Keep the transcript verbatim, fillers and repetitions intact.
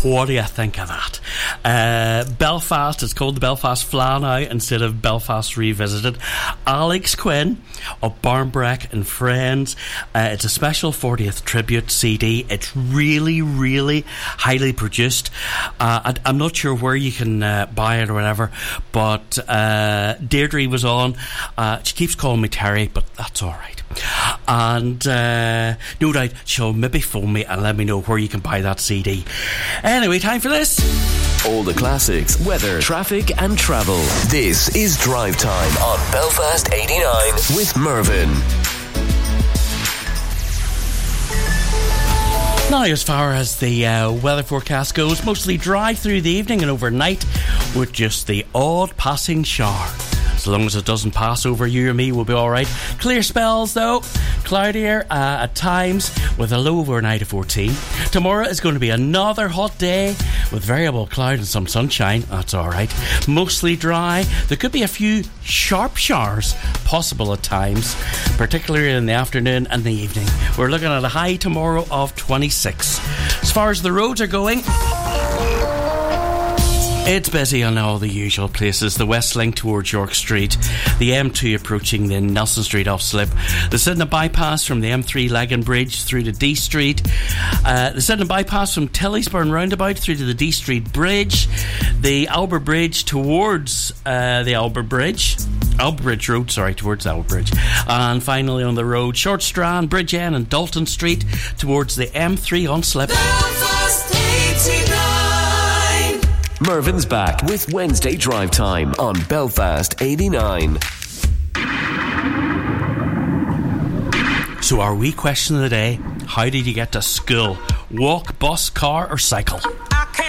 What do you think of that? Uh, Belfast, it's called the Belfast Fla now instead of Belfast Revisited. Alex Quinn of Barnbreck and Friends. Uh, it's a special fortieth tribute C D. It's really, really highly produced. Uh, I, I'm not sure where you can uh, buy it or whatever, but uh, Deirdre was on. Uh, she keeps calling me Terry, but that's all right. And uh, no doubt she'll maybe phone me and let me know where you can buy that C D. Anyway, time for this. All the classics, weather, traffic and travel. This is Drive Time on Belfast eighty-nine with Mervyn. Now, as far as the uh, weather forecast goes, mostly dry through the evening and overnight with just the odd passing shower. As long as it doesn't pass over you or me, we'll be alright. Clear spells though, cloudier uh, at times with a low overnight of fourteen. Tomorrow is going to be another hot day with variable cloud and some sunshine. That's alright. Mostly dry. There could be a few sharp showers possible at times, particularly in the afternoon and the evening. We're looking at a high tomorrow of twenty-six. As far as the roads are going, it's busy on all the usual places. The West Link towards York Street, the M two approaching the Nelson Street off slip, the Sydenham bypass from the M three Lagan Bridge through to D Street, uh, the Sydenham bypass from Tilliesburn roundabout through to the D Street Bridge, the Albert Bridge towards uh, the Albert Bridge, Albert Bridge Road, sorry, towards the Albert Bridge, and finally on the road, Short Strand, Bridge End and Dalton Street towards the M three on slip. Mervyn's back with Wednesday Drive Time on Belfast eighty-nine. So our wee question of the day: how did you get to school? Walk, bus, car or cycle?